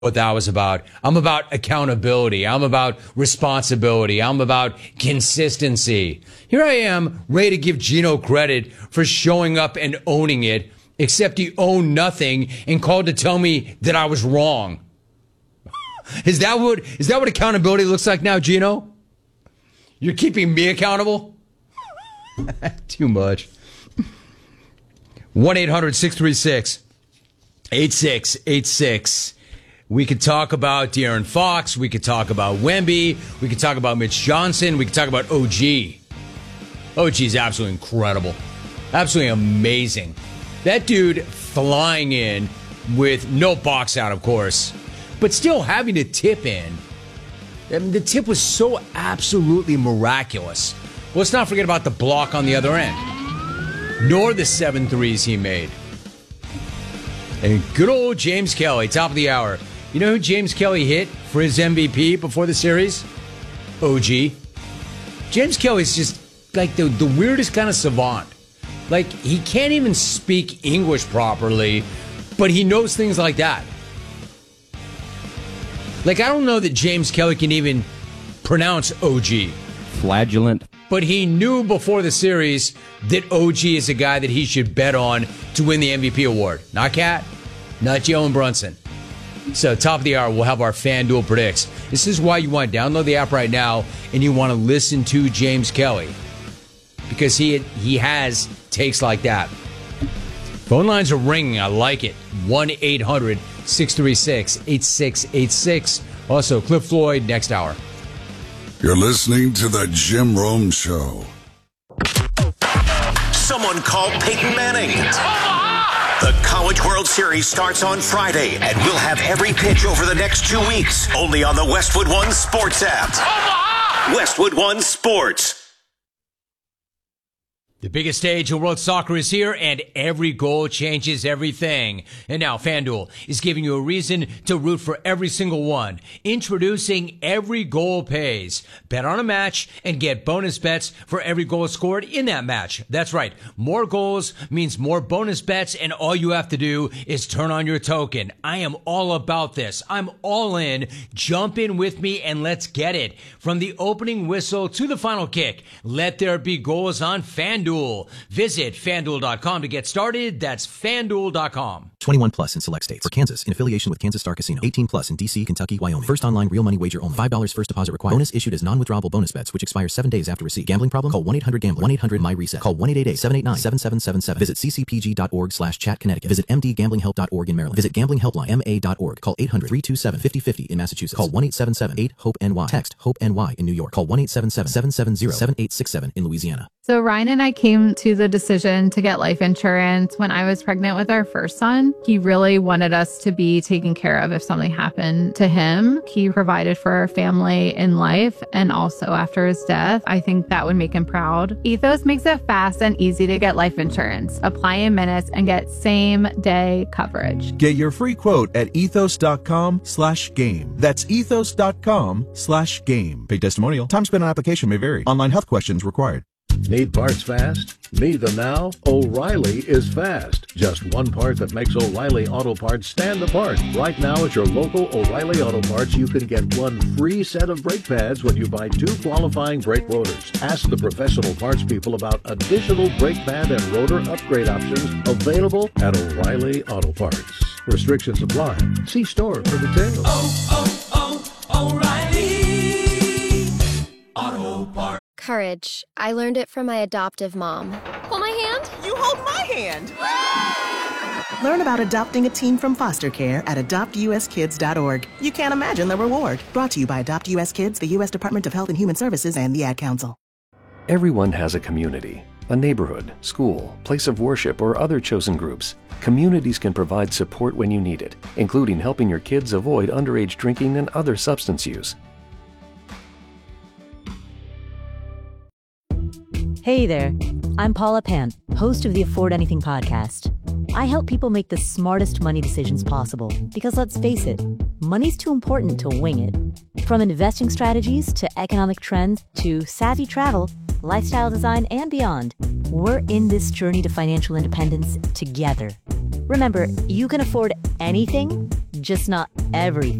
what that was about. I'm about accountability. I'm about responsibility. I'm about consistency. Here I am, ready to give Gino credit for showing up and owning it, except he owned nothing and called to tell me that I was wrong. Is that what accountability looks like now, Gino? You're keeping me accountable? Too much. 1-800-636-8686. We could talk about De'Aaron Fox. We could talk about Wemby. We could talk about Mitch Johnson. We could talk about OG. OG is absolutely incredible. Absolutely amazing. That dude flying in with no box out, of course, but still having to tip in. I mean, the tip was so absolutely miraculous. Let's not forget about the block on the other end, nor the 7 threes he made. And good old James Kelly, top of the hour. You know who James Kelly hit for his MVP before the series? OG. James Kelly's just like the weirdest kind of savant. Like, he can't even speak English properly, but he knows things like that. Like, I don't know that James Kelly can even pronounce OG. Flagellant. But he knew before the series that OG is a guy that he should bet on to win the MVP award. Not Cat, not Jalen Brunson. So, top of the hour, we'll have our FanDuel Predicts. This is why you want to download the app right now and you want to listen to James Kelly. Because he has takes like that. Phone lines are ringing. I like it. 1-800-636-8686. Also, Cliff Floyd, next hour. You're listening to The Jim Rome Show. Someone called Peyton Manning. The College World Series starts on Friday, and we'll have every pitch over the next 2 weeks, only on the Westwood One Sports app. Westwood One Sports. The biggest stage in world soccer is here, and every goal changes everything. And now FanDuel is giving you a reason to root for every single one. Introducing Every Goal Pays. Bet on a match and get bonus bets for every goal scored in that match. That's right. More goals means more bonus bets, and all you have to do is turn on your token. I am all about this. I'm all in. Jump in with me and let's get it. From the opening whistle to the final kick, let there be goals on FanDuel. Visit FanDuel.com to get started. That's FanDuel.com. 21 plus in select states. For Kansas, in affiliation with Kansas Star Casino. 18 plus in D.C., Kentucky, Wyoming. First online real money wager only. $5 first deposit required. Bonus issued as non-withdrawable bonus bets, which expire 7 days after receipt. Gambling problem? Call 1-800-GAMBLER. 1-800-MY-RESET. Call 1-888-789-7777. Visit ccpg.org/chat Connecticut. Visit mdgamblinghelp.org in Maryland. Visit gamblinghelplinema.org. Call 800-327-5050 in Massachusetts. Call 1-877-8-HOPE-NY. Text HOPE-NY in New York. Call 1-877-770-7867 in Louisiana. So Ryan and I came to the decision to get life insurance when I was pregnant with our first son. He really wanted us to be taken care of if something happened to him. He provided for our family in life and also after his death. I think that would make him proud. Ethos makes it fast and easy to get life insurance. Apply in minutes and get same-day coverage. Get your free quote at ethos.com/game. That's ethos.com/game. Paid testimonial. Time spent on application may vary. Online health questions required. Need parts fast? Need them now? O'Reilly is fast. Just one part that makes O'Reilly Auto Parts stand apart. Right now at your local O'Reilly Auto Parts, you can get one free set of brake pads when you buy 2 qualifying brake rotors. Ask the professional parts people about additional brake pad and rotor upgrade options available at O'Reilly Auto Parts. Restrictions apply. See store for details. O'Reilly Auto Parts. Courage. I learned it from my adoptive mom. Hold my hand. You hold my hand. Learn about adopting a teen from foster care at adoptuskids.org. You can't imagine the reward. Brought to you by Adopt US Kids, the U.S. Department of Health and Human Services, and the Ad Council. Everyone has a community, a neighborhood, school, place of worship, or other chosen groups. Communities can provide support when you need it, including helping your kids avoid underage drinking and other substance use. Hey there, I'm Paula Pant, host of the Afford Anything podcast. I help people make the smartest money decisions possible because let's face it, money's too important to wing it. From investing strategies to economic trends to savvy travel, lifestyle design, and beyond, we're in this journey to financial independence together. Remember, you can afford anything, just not everything.